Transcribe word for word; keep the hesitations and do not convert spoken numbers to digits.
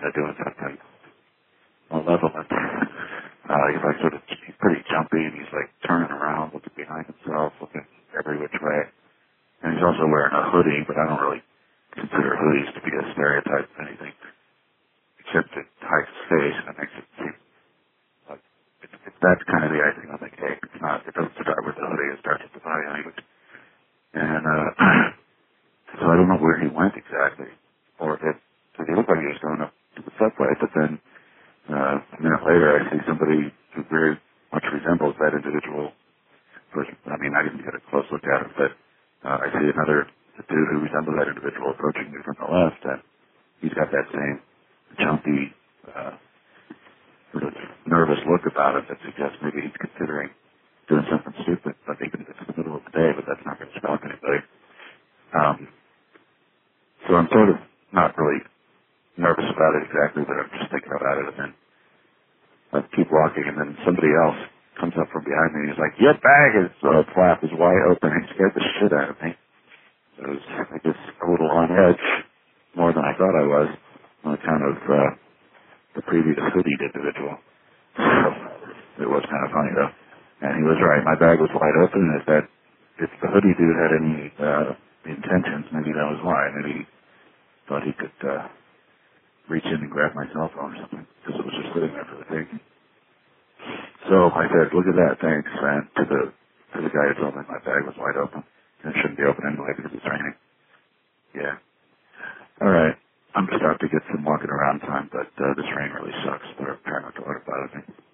to doing something malevolent. Uh, he's like sort of, he's pretty jumpy, and he's like turning around, looking behind himself, looking every which way. And he's also wearing a hoodie, but I don't really consider hoodies to be a stereotype of anything, except it hides his face and it makes it seem like if, if that's kind of the icing on the cake. It's not, it doesn't start with the hoodie, it starts with the body language. And uh, so I don't know where he went exactly, or if, if he looked like he was going up to the subway, but then uh, a minute later I see somebody who very much resembles that individual person. I mean, I didn't get a close look at him, but uh, I see another dude who resembles that individual approaching me from the left, and he's got that same jumpy, uh, sort of nervous look about him that suggests maybe he's considering doing something stupid, but even if it's in the middle of the day, but that's not going to stop anybody. Um, so I'm sort of not really nervous about it exactly, but I'm just thinking about it, and then I keep walking, and then somebody else comes up from behind me, and he's like, your bag is, uh, flap is wide open. He scared the shit out of me. I was, I guess, a little on edge, more than I thought I was, on account of uh, the previous hoodied individual. So it was kind of funny, though. And he was right. My bag was wide open, and if that, if the hoodie dude had any uh, intentions, maybe that was why. Maybe he thought he could uh, reach in and grab my cell phone or something, because it was just sitting there for the taking. So I said, look at that, thanks, and to the, to the guy who told me my bag was wide open. And it shouldn't be open anyway because it's raining. Yeah. All right. I'm just out to get some walking around time, but uh, this rain really sucks. But apparently, not to worry about it.